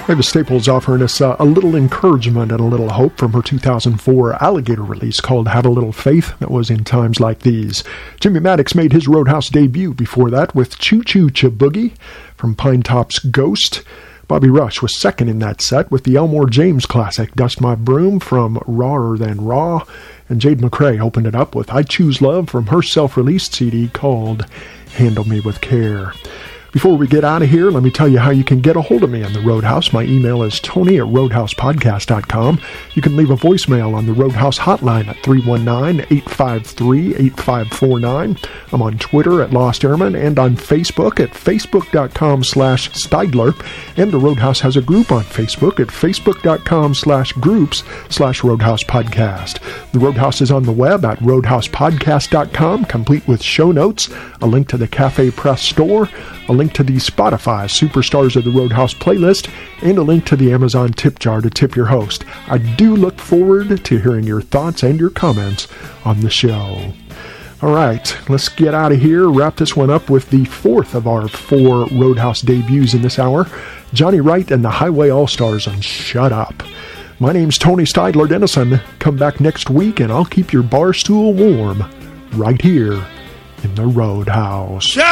Mavis Staples offering us a little encouragement and a little hope from her 2004 Alligator release called Have a Little Faith, that was In Times Like These. Jimmy Maddox made his Roadhouse debut before that with Choo Choo Cha-Boogie from Pine Top's Ghost. Bobby Rush was second in that set with the Elmore James classic Dust My Broom from Rawer Than Raw, and Jade McRae opened it up with I Choose Love from her self-released CD called Handle Me With Care. Before we get out of here, let me tell you how you can get a hold of me on the Roadhouse. My email is tony@roadhousepodcast.com. You can leave a voicemail on the Roadhouse hotline at 319-853-8549. I'm on Twitter at Lost Airman and on Facebook at facebook.com/Steidler. And the Roadhouse has a group on Facebook at facebook.com/groups/Roadhouse Podcast. The Roadhouse is on the web at roadhousepodcast.com, complete with show notes, a link to the Cafe Press store, a link to the Spotify Superstars of the Roadhouse playlist, and a link to the Amazon tip jar to tip your host. I do look forward to hearing your thoughts and your comments on the show. All right, let's get out of here. Wrap this one up with the fourth of our 4 Roadhouse debuts in this hour, Johnny Wright and the Highway All-Stars on Shut Up. My name's Tony Steidler Dennison. Come back next week and I'll keep your bar stool warm right here in the Roadhouse.